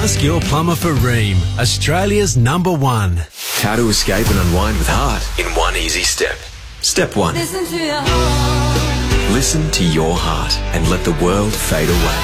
Ask your plumber for Rheem, Australia's #1. How to escape and unwind with heart in one easy step. Step 1. Listen to your heart. Listen to your heart and let the world fade away.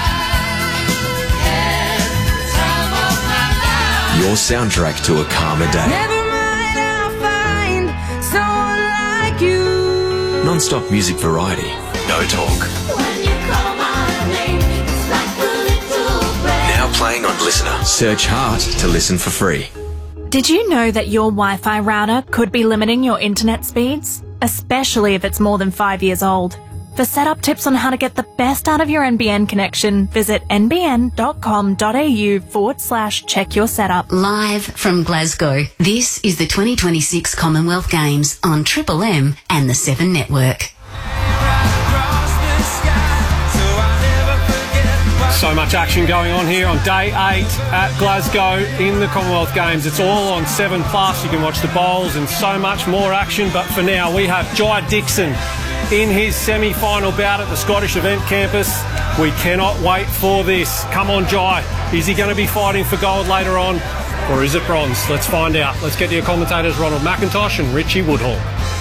Your soundtrack to a calmer day. Never mind, I'll find someone like you. Non-stop music variety. No talk. When you call my name, it's like a little breath. Now playing on Listener. Search Heart to listen for free. Did you know that your Wi-Fi router could be limiting your internet speeds? Especially if it's more than 5 years old. For setup tips on how to get the best out of your NBN connection, visit nbn.com.au/check-your-setup. Live from Glasgow, this is the 2026 Commonwealth Games on Triple M and the 7 Network. So much action going on here on day 8 at Glasgow in the Commonwealth Games. It's all on 7+. You can watch the bowls and so much more action. But for now, we have Jye Dixon in his semi-final bout at the Scottish Event Campus. We cannot wait for this. Come on, Jye. Is he going to be fighting for gold later on, or is it bronze? Let's find out. Let's get to your commentators, Ronald McIntosh and Richie Woodhall.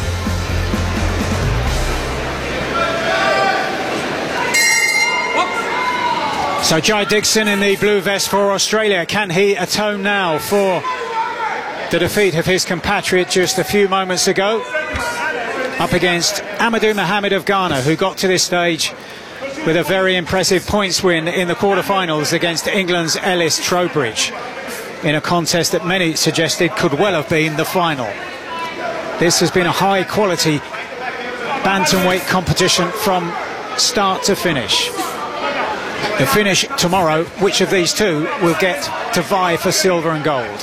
So Jye Dixon in the blue vest for Australia. Can he atone now for the defeat of his compatriot just a few moments ago? Up against Amadou Mohamed of Ghana, who got to this stage with a very impressive points win in the quarterfinals against England's Ellis Trowbridge, in a contest that many suggested could well have been the final. This has been a high quality bantamweight competition from start to finish. The finish tomorrow, which of these two will get to vie for silver and gold?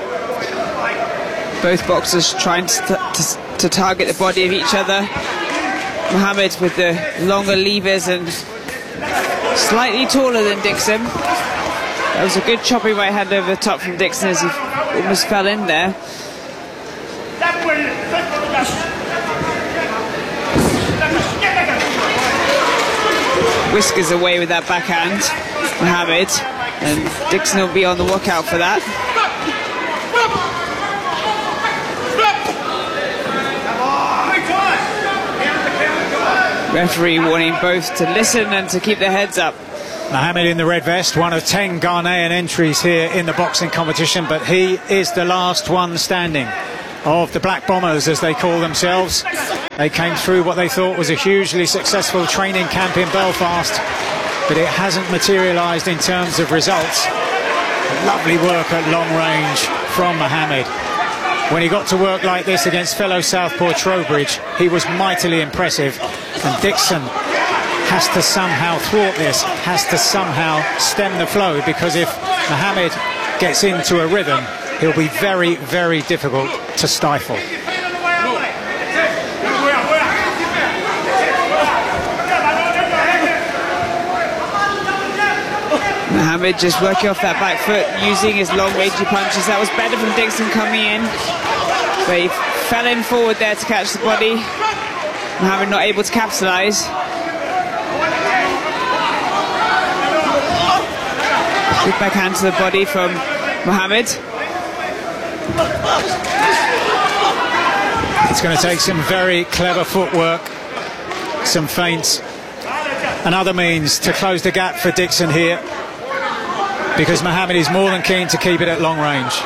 Both boxers trying to target the body of each other. Mohamed with the longer levers and slightly taller than Dixon. That was a good chopping right hand over the top from Dixon as he almost fell in there. Whiskers away with that backhand, Mohamed, and Dixon will be on the lookout for that. Referee warning both to listen and to keep their heads up. Mohamed in the red vest, one of 10 Ghanaian entries here in the boxing competition, but he is the last one standing of the Black Bombers, as they call themselves. They came through what they thought was a hugely successful training camp in Belfast, but it hasn't materialised in terms of results. Lovely work at long range from Mohamed. When he got to work like this against fellow Southpaw Trowbridge, he was mightily impressive, and Dixon has to somehow thwart this, has to somehow stem the flow, because if Mohamed gets into a rhythm, he'll be very, very difficult to stifle. Mohamed just working off that back foot, using his long rangey punches. That was better from Dixon coming in, but he fell in forward there to catch the body. Mohamed not able to capitalise. Good backhand to the body from Mohamed. It's going to take some very clever footwork, some feints and other means to close the gap for Dixon here, because Mohamed is more than keen to keep it at long range.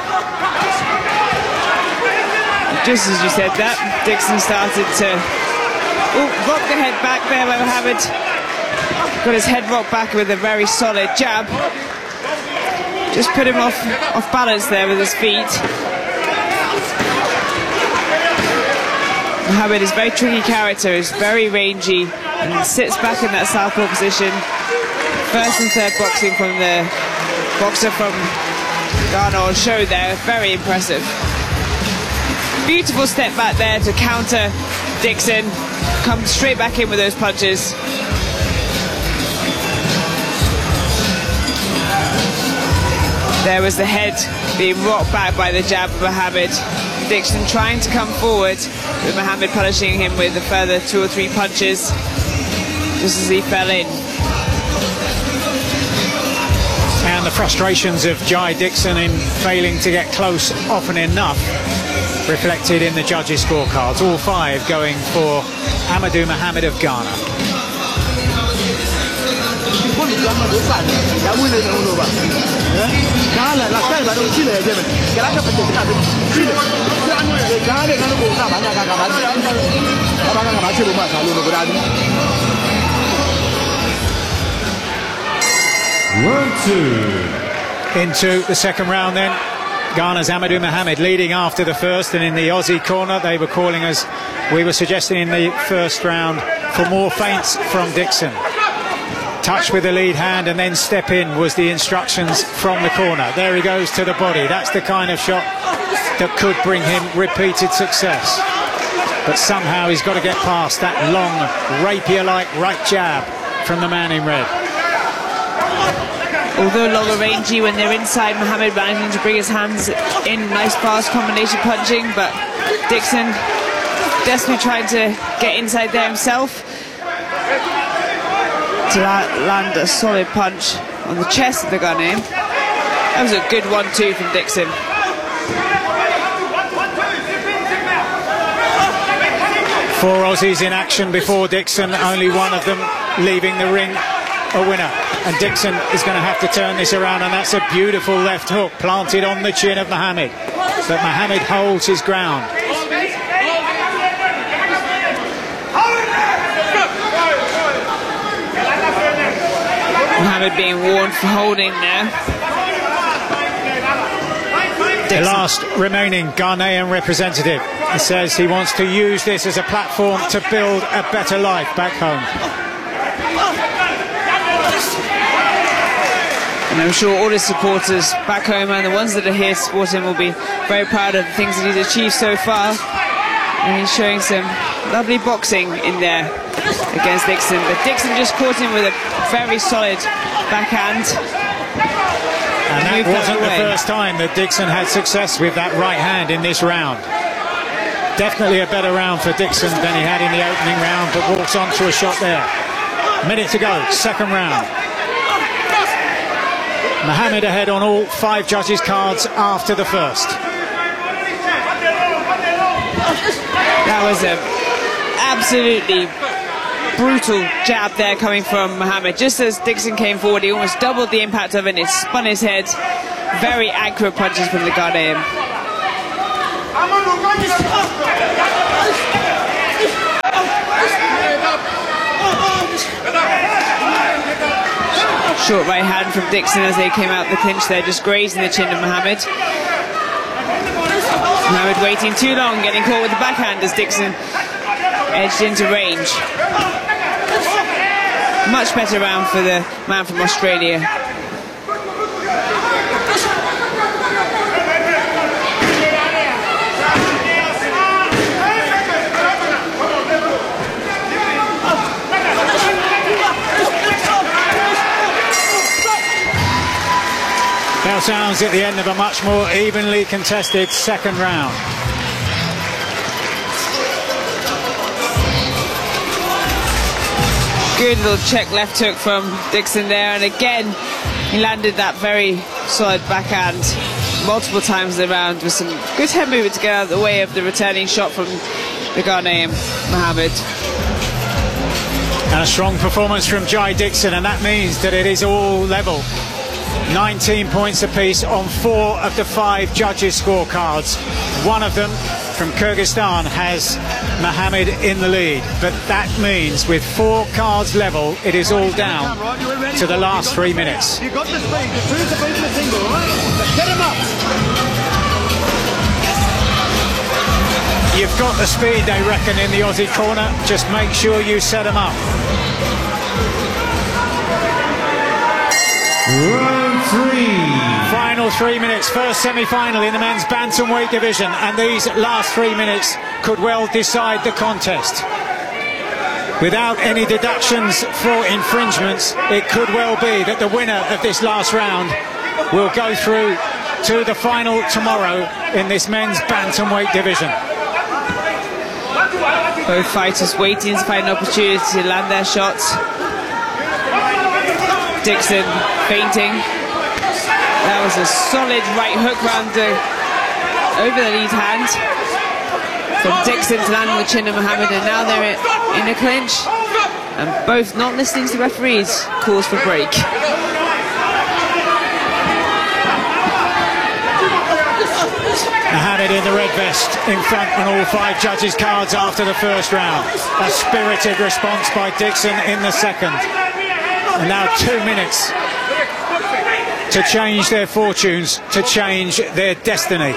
Just as you said that, Dixon started to rock the head back there by Mohamed. Got his head rocked back with a very solid jab. Just put him off balance there with his feet. Mohamed is a very tricky character, is very rangy, and sits back in that southpaw position. First and third boxing from the boxer from Ghana on show there, very impressive. Beautiful step back there to counter Dixon, comes straight back in with those punches. There was the head being rocked back by the jab of Mohamed. Dixon trying to come forward, with Mohamed punishing him with a further 2 or 3 punches just as he fell in. And the frustrations of Jai Dixon in failing to get close often enough reflected in the judges' scorecards. All 5 going for Amadou Mohamed of Ghana. Round 2. Into the second round then. Ghana's Amadou Mohamed leading after the first, and in the Aussie corner they were calling, as we were suggesting in the first round, for more feints from Dixon. Touch with the lead hand and then step in was the instructions from the corner. There he goes to the body. That's the kind of shot that could bring him repeated success. But somehow he's got to get past that long, rapier-like right jab from the man in red. Although longer rangey when they're inside, Mohamed managing to bring his hands in, nice fast combination punching, but Dixon desperately trying to get inside there himself to land a solid punch on the chest of the Ghanaian. That was a good 1-2 from Dixon. Four Aussies in action before Dixon, only one of them leaving the ring a winner, and Dixon is going to have to turn this around, and that's a beautiful left hook planted on the chin of Mohamed, but Mohamed holds his ground. Mohamed being warned for holding there. The last remaining Ghanaian representative, he says he wants to use this as a platform to build a better life back home. And I'm sure all his supporters back home and the ones that are here to support him will be very proud of the things that he's achieved so far. And he's showing some lovely boxing in there against Dixon. But Dixon just caught him with a very solid backhand. And that wasn't the first time that Dixon had success with that right hand in this round. Definitely a better round for Dixon than he had in the opening round, but walks on to a shot there. Minute to go, second round. Mohamed ahead on all 5 judges' cards after the first. That was a absolutely brutal jab there coming from Mohamed. Just as Dixon came forward, he almost doubled the impact of it. It spun his head. Very accurate punches from the Ghanaian. Short right hand from Dixon as they came out the clinch there, just grazing the chin of Mohamed. Mohamed waiting too long, getting caught with the backhand as Dixon edged into range. Much better round for the man from Australia. Bell sounds at the end of a much more evenly contested second round. Good little check left hook from Dixon there, and again he landed that very solid backhand multiple times in the round with some good head movement to get out of the way of the returning shot from the Ghanaian Mohamed. And a strong performance from Jai Dixon, and that means that it is all level. 19 points apiece on 4 of the 5 judges' scorecards. One of them from Kyrgyzstan has Mohamed in the lead, but that means with 4 cards level, it is all down to the last 3 minutes. You got the speed, the two's the beat of the single, right? Set him up! You've got the speed, they reckon, in the Aussie corner. Just make sure you set them up. Round 3. Final 3 minutes, first semi-final in the men's bantamweight division, and these last 3 minutes could well decide the contest. Without any deductions for infringements, it could well be that the winner of this last round will go through to the final tomorrow in this men's bantamweight division. Both fighters waiting to find an opportunity to land their shots. Dixon feinting. That was a solid right hook round over the lead hand from Dixon to land on the chin of Mohammed, and now they're in a clinch and both not listening to the referees' calls for break. Mohammed in the red vest in front on all 5 judges' cards after the first round. A spirited response by Dixon in the second. And now 2 minutes to change their fortunes, to change their destiny.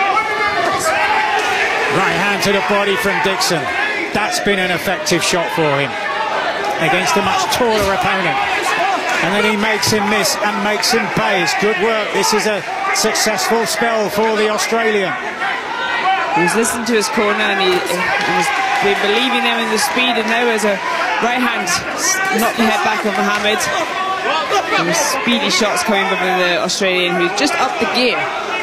Right hand to the body from Dixon. That's been an effective shot for him against a much taller opponent. And then he makes him miss and makes him pay. It's good work. This is a successful spell for the Australian. He's listened to his corner and he's been believing them in the speed, and there was a right hand knocked the head back on Mohammed. There were speedy shots coming from the Australian, who's just upped the gear.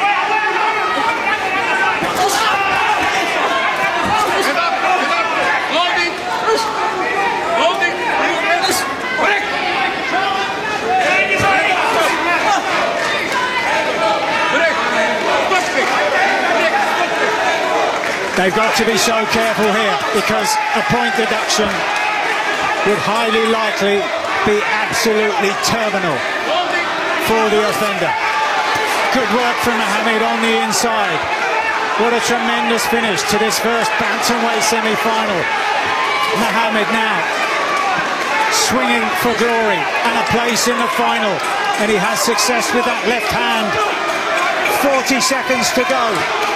They've got to be so careful here, because a point deduction would highly likely be absolutely terminal for the offender. Good work from Mohammed on the inside. What a tremendous finish to this first bantamweight semi-final. Mohammed now swinging for glory and a place in the final, and he has success with that left hand. 40 seconds to go.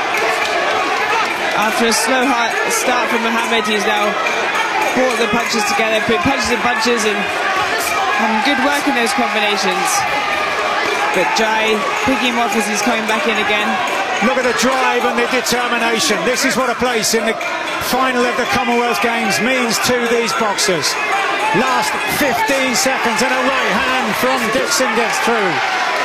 After a slow start from Mohammed, he's now brought the punches together, put punches and bunches, and having good work in those combinations. But Jai picking him off as he's coming back in again. Look at the drive and the determination. This is what a place in the final of the Commonwealth Games means to these boxers. Last 15 seconds and a right hand from Dixon gets through.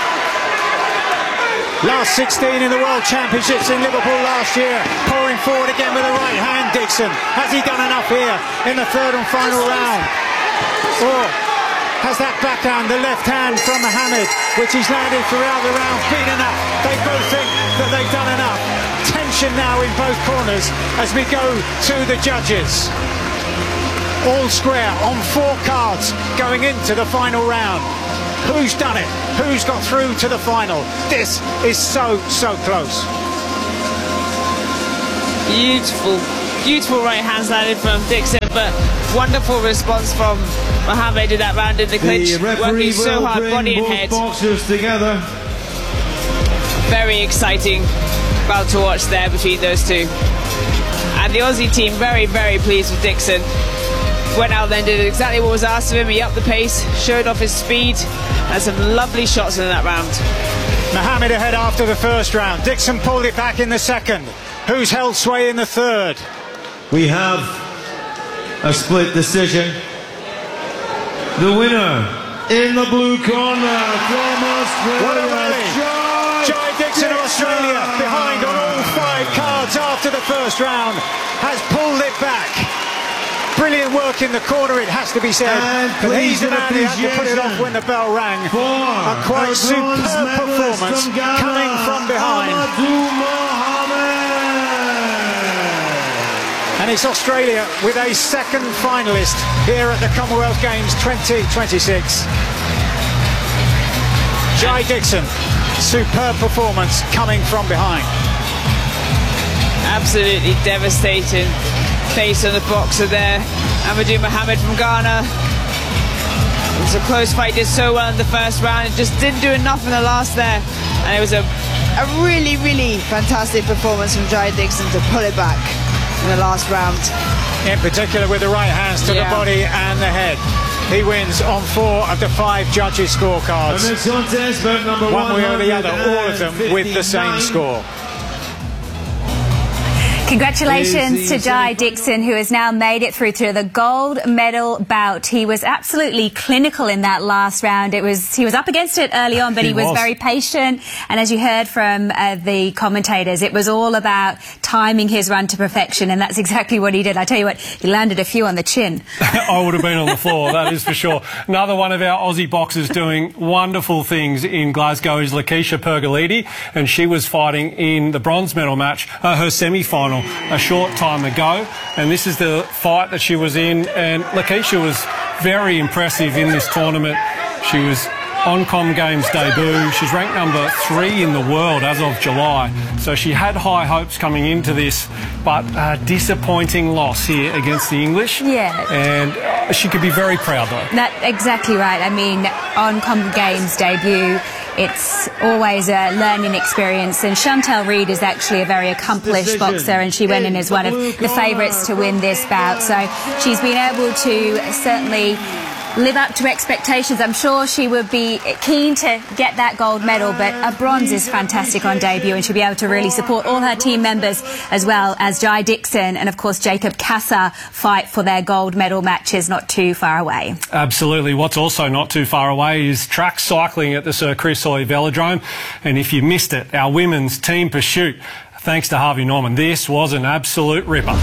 Last 16 in the World Championships in Liverpool last year. Pouring forward again with a right hand, Dixon. Has he done enough here in the third and final round? Or has that backhand, the left hand from Mohammed, which he's landed throughout the round, been enough? They both think that they've done enough. Tension now in both corners as we go to the judges. All square on 4 cards going into the final round. Who's done it? Who's got through to the final? This is so close. Beautiful right hands landed from Dixon, but wonderful response from Mohammed in that round in the clinch. Working so hard, body and head. Boxers together. Very exciting bout to watch there between those two. And the Aussie team very pleased with Dixon. Went out then, did exactly what was asked of him. He upped the pace, showed off his speed, and some lovely shots in that round. Mohammed ahead after the first round. Dixon pulled it back in the second. Who's held sway in the third? We have a split decision. The winner in the blue corner from Australia, Jai Dixon of Australia, behind on all 5 cards after the first round, has pulled it back. Brilliant work in the corner, it has to be said. But he's the man who had to put it off when the bell rang. A quite superb performance coming from behind. And it's Australia with a second finalist here at the Commonwealth Games 2026. Jai Dixon, superb performance coming from behind. Absolutely devastating face on the boxer there. Amadou Mohammed from Ghana. It was a close fight, did so well in the first round, just didn't do enough in the last there. And it was a really fantastic performance from Jai Dixon to pull it back in the last round. In particular with the right hands to the body and the head. He wins on 4 of the 5 judges' scorecards. One way or the other, all of them with the same score. Congratulations to Jai Dixon, who has now made it through to the gold medal bout. He was absolutely clinical in that last round. He was up against it early on, but he was very patient. And as you heard from the commentators, it was all about timing his run to perfection, and that's exactly what he did. I tell you what, he landed a few on the chin. I would have been on the floor, that is for sure. Another one of our Aussie boxers doing wonderful things in Glasgow is Lakeisha Pergolidi, and she was fighting in the bronze medal match, her semi-final, a short time ago, and this is the fight that she was in, and Lakeisha was very impressive in this tournament. She was on Com Games debut. She's ranked number 3 in the world as of July, so she had high hopes coming into this, but a disappointing loss here against the English. Yeah. And she could be very proud though. That's exactly right. I mean, on Com Games debut, it's always a learning experience, and Chantel Reed is actually a very accomplished boxer, and she went in as one of the favourites to win this bout. So she's been able to certainly live up to expectations. I'm sure she would be keen to get that gold medal, but a bronze is fantastic on debut, and she'll be able to really support all her team members as well as Jai Dixon and of course Jacob Kasser fight for their gold medal matches not too far away. Absolutely. What's also not too far away is track cycling at the Sir Chris Hoy Velodrome, and if you missed it, our women's team pursuit, thanks to Harvey Norman, this was an absolute ripper.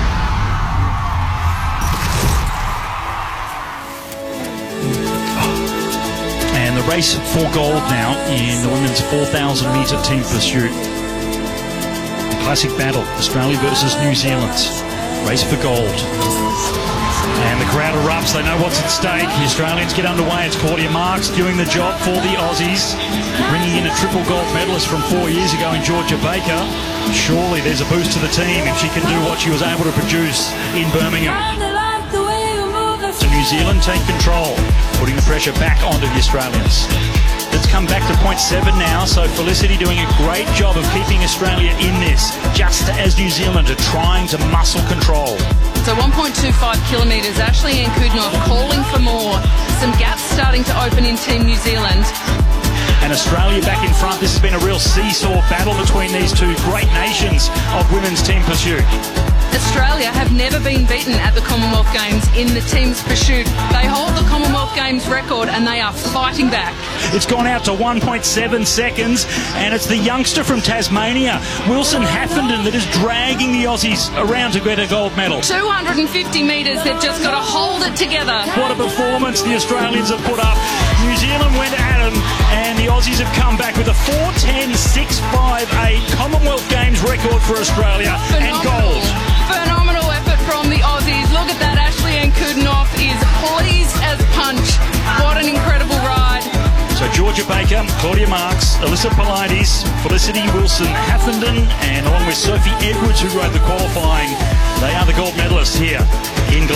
And the race for gold now in the women's 4,000 metre team pursuit. The classic battle, Australia versus New Zealand. Race for gold. And the crowd erupts, they know what's at stake. The Australians get underway. It's Claudia Marks doing the job for the Aussies, bringing in a triple gold medalist from 4 years ago in Georgia Baker. Surely there's a boost to the team if she can do what she was able to produce in Birmingham. So New Zealand take control, putting the pressure back onto the Australians. Let's come back to point 7 now. So Felicity doing a great job of keeping Australia in this, just as New Zealand are trying to muscle control. So 1.25 kilometres, Ashley Ann Kudnoff calling for more. Some gaps starting to open in Team New Zealand. And Australia back in front. This has been a real seesaw battle between these two great nations of women's team pursuit. Australia have never been beaten at the Commonwealth Games in the team's pursuit. They hold the Commonwealth Games record and they are fighting back. It's gone out to 1.7 seconds, and it's the youngster from Tasmania, Wilson Haffenden, that is dragging the Aussies around to get a gold medal. 250 metres, they've just got to hold it together. What a performance the Australians have put up. New Zealand went at them, and the Aussies have come back with a 4:10.658 Commonwealth Games record for Australia. And gold. Phenomenal effort from the Aussies. Look at that, Ashley Ann Kudnoff is pleased as punch. What an incredible ride. So Georgia Baker, Claudia Marks, Alyssa Polides, Felicity Wilson Haffenden, and along with Sophie Edwards, who rode the qualifying, they are the gold medalists here in